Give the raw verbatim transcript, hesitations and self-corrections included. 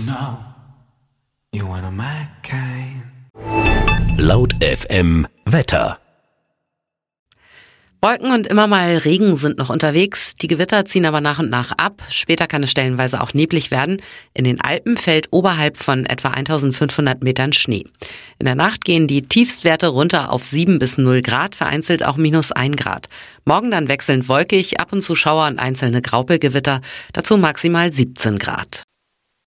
know you wanna my kind. Laut F M Wetter. Wolken und immer mal Regen sind noch unterwegs. Die Gewitter ziehen aber nach und nach ab. Später kann es stellenweise auch neblig werden. In den Alpen fällt oberhalb von etwa eintausendfünfhundert Metern Schnee. In der Nacht gehen die Tiefstwerte runter auf sieben bis null Grad, vereinzelt auch minus ein Grad. Morgen dann wechselnd wolkig, ab und zu Schauer und einzelne Graupelgewitter, dazu maximal siebzehn Grad.